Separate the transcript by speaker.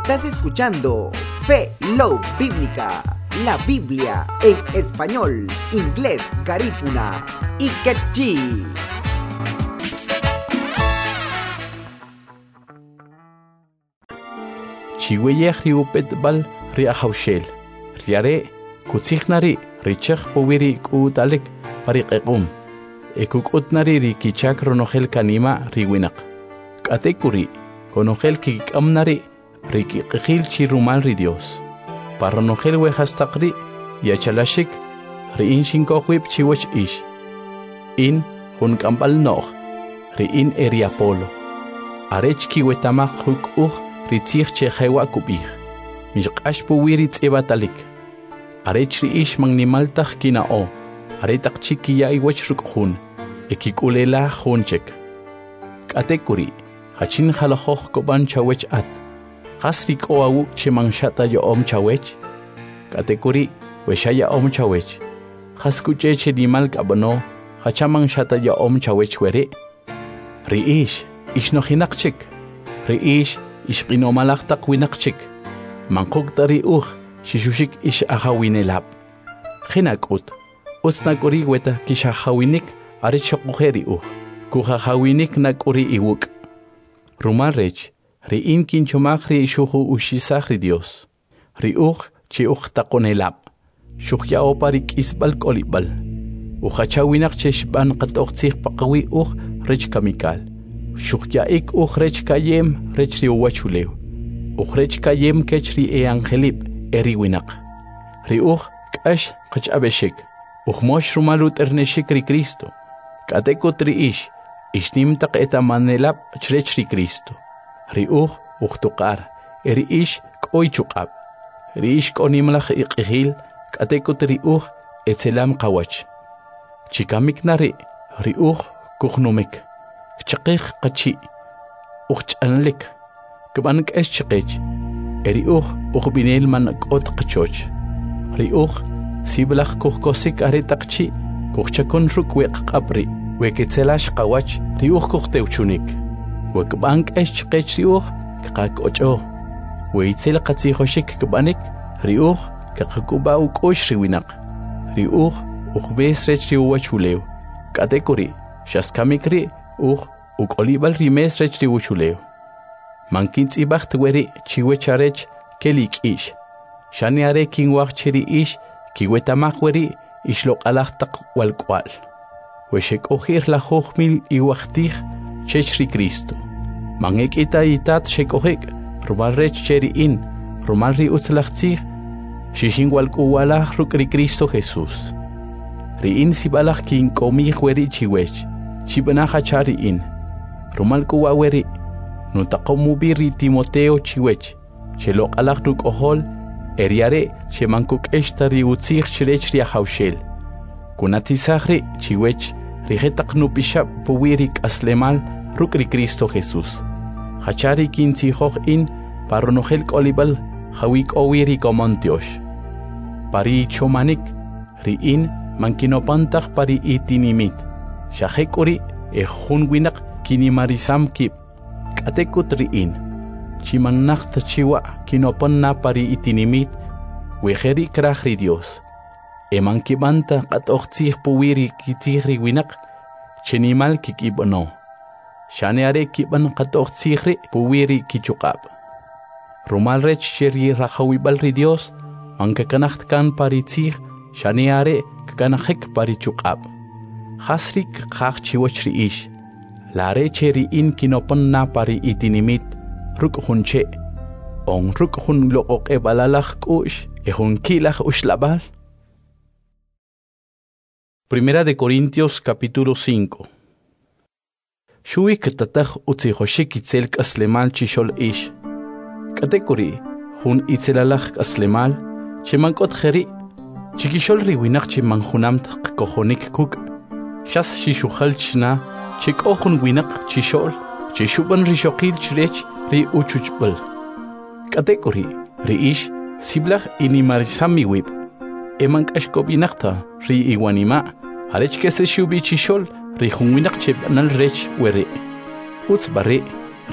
Speaker 1: Estás escuchando Fe Love Bíblica, la Biblia en español, inglés, garífuna y quechí.
Speaker 2: Chiweyeh riupetbal riahaushel, riare kutsignari richach powiri kutalek pariqequm, ekukutnari rikichak ronogel kanima riwinak, katekuri konogel kikamnari rikiqil chirumal ri Dios, paronogel wehastaqri yachalashik riin shinkohuip chiwach ish, in hunkambal nog, riin eriapolo, arech kiwetamak huk ritzich chehewa kubih, mishqash puwiri tsebatalik, arech riish magnimaltach kinao, aretak chikiya iwach rukhun, ekikulela honchek. Katekuri, hachin halahoch koban chawech at, hasrik oawuk chemangshata yo chawech, katekuri, weshaya chawech, haskuche chedimal kabano, hachamang shata yo chawech were, riish, ishnohinakchik, riish, ishqino malaqtaq winaqchik, manquqtari shishushik ish ahawinelab. Hinakut, usnakuri weta kishahawinik arichoqujeri kuhahawinik nakuri iwuk. Rumarech, riin kinchomagri ishuhu ushisagri Dios. Chi taqonelab. Shukhya oparik isbal kolibal. Uhachawinak cheshban qatoqtsih paqawi rech kamikal. Shukyaik rech kayem rech riuwachulew. Rech kayem kech ri angelip eriwinak. Kash kach abeshik. Mosh rumalut erneshik ri Cristo. Katekot riish. Ishnimtaq etamanelab chrech ri Cristo. Tukar. Eriish koichukab. Riish konimlach iqihil. Katekot etzelam kawach. Chikamik nari. Kuhnumik. Chaqih qachi uchanlik kbank eschqech binel man qot qachoch siblach kuhkosik aretaqchi kuhchakon rukweq qabri weketselash qawach kuhteuchunik wekbank eschqech qakocho weitzel qatsihoshik kbanik kaqkuba ukosh riwinaq besrech riwachulew katekuri shaskamikri ukolibal rimes rech riwuchuleo. Mankins ibacht weri chiwecharech kelik ish. Shaniare kinwach chiri ish kiwetamak weri ishlok alachtaq walkwal. Weshek ohir la hochmil iwachtih chech ri Cristo. Mangek ita itat shekohek rumal rech cheri in rumal ri utzlachtzih shishin walkuwalah ruk ri Cristo Jesus. Ri in sibalach kin komih weri chiwech. Chibanaha chari in. Rumal kuwaweri. Nutakomubiri Timoteo chiwech. Chelo alaktuk ohol. Eriare chemankuk eshtari utzich chrech riahaushel. Kunatisahri chiwech. Rigetak nupishab puwirik aslemal rukri Cristo Jesus. Hachari kintihoch in. Paronogel kolibal. Hawik owiri komantiosh. Pari chomanik. Ri in. Mankinopantach pari itinimit. Shahekuri winak kinimarisam kip. Katekut riin. Chimanakta chiwa kinoponna pari itinimit. Wejeri krahri Dios. Emankibanta katochtih puwiri kitihri winak. Chenimal kikibono. Shaneare kiban katochtihri puwiri kichukab. Rumalrech cheri rahawibal ri Dios. Mankakanachtkan pari tih. Shaneare kakanahek pari chukab. Hasrik khach chiwach riish. Lare cheri in kinopon na pari itinimit. Ruk hunche. On ruk hun loqok balalach kush. Hun kilach ushlabal. Primera de Corintios capítulo 5. Shui katatach utzihoshik itzelk aslemal chishol ish. Katekuri hun itzelalach aslemal. Chemankot kheri. Chikishol riwinak chimanhunamt kohonik kuk. Shas shishukhal chna, chikohun winak chishol, chishuban rishokil chrech ri uchuchbal. Katekuri, riish, siblach inimarisami wip. Emank ashkobinakta, ri iwanima, arech kese shubi chishol, ri hunwinak chib nal rech were. Uts bare,